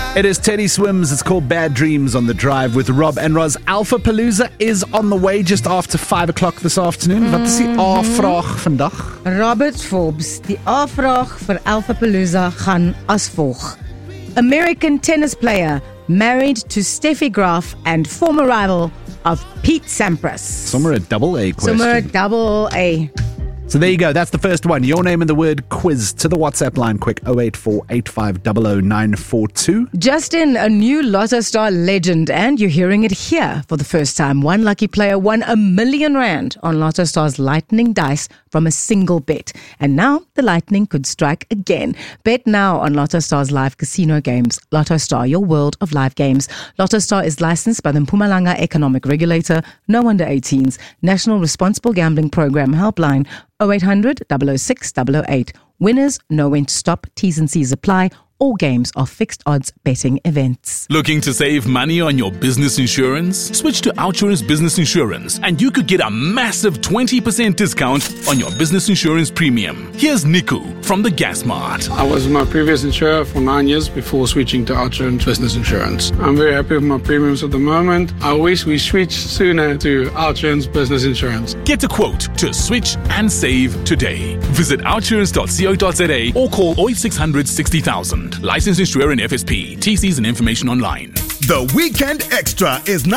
It is Teddy Swims. It's called Bad Dreams on the Drive with Rob and Roz. Alpha Palooza is on the way just after 5 o'clock this afternoon. Wat is die A-vraag vandag? Robert Forbes, die A-vraag vir Alpha Palooza gaan as volg. American tennis player married to Steffi Graf and former rival of Pete Sampras. Somewhere a double A question. Somewhere a double A. So there you go. That's the first one. Your name and the word quiz to the WhatsApp line quick. 084-8500-942. Just in, a new Lotto Star legend, and you're hearing it here for the first time. One lucky player won R1 million on Lotto Star's Lightning Dice from a single bet. And now the Lightning could strike again. Bet now on Lotto Star's live casino games. Lotto Star, your world of live games. Lotto Star is licensed by the Mpumalanga Economic Regulator. No under 18s. National Responsible Gambling Program helpline 0800 006 008. Winners know when to stop. T's and C's apply. All games are fixed odds betting events. Looking to save money on your business insurance? Switch to OUTsurance Business Insurance and you could get a massive 20% discount on your business insurance premium. Here's Niku from the Gas Mart. I was my previous insurer for 9 years before switching to OUTsurance Business Insurance. I'm very happy with my premiums at the moment. I wish we switched sooner to OUTsurance Business Insurance. Get a quote to switch and save today. Visit outsurance.co.za or call 0800 60,000. Licensed insurer in FSP. TCs and information online. The Weekend Extra is now